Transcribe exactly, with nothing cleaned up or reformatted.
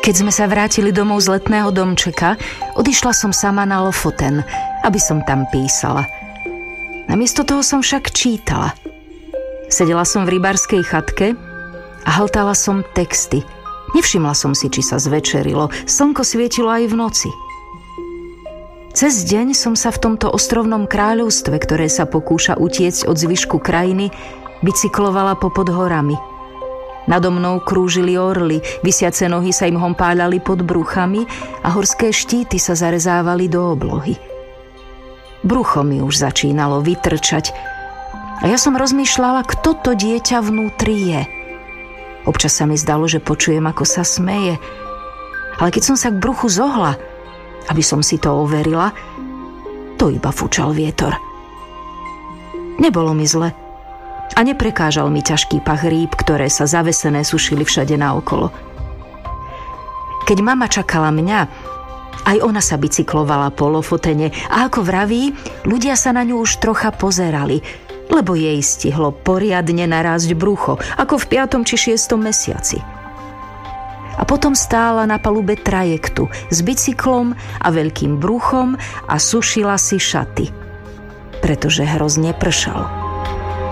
Keď sme sa vrátili domov z letného domčeka, odišla som sama na Lofoten, aby som tam písala. Namiesto toho som však čítala. Sedela som v rybárskej chatke a hltala som texty. Nevšimla som si, či sa zvečerilo. Slnko svietilo aj v noci. Cez deň som sa v tomto ostrovnom kráľovstve, ktoré sa pokúša utiecť od zvyšku krajiny, bicyklovala popod horami. Nado mnou krúžili orly, visiace nohy sa im hompáľali pod bruchami a horské štíty sa zarezávali do oblohy. Brucho mi už začínalo vytrčať a ja som rozmýšľala, kto to dieťa vnútri je. Občas sa mi zdalo, že počujem, ako sa smeje, ale keď som sa k bruchu zohla, aby som si to overila, to iba fúčal vietor. Nebolo mi zle a neprekážal mi ťažký pach rýb, ktoré sa zavesené sušili všade naokolo. Keď mama čakala mňa, aj ona sa bicyklovala po Lofotene a ako vraví, ľudia sa na ňu už trocha pozerali, lebo jej stihlo poriadne narásť brucho, ako v piatom či šiestom mesiaci. A potom stála na palube trajektu s bicyklom a veľkým bruchom a sušila si šaty, pretože hrozne pršalo.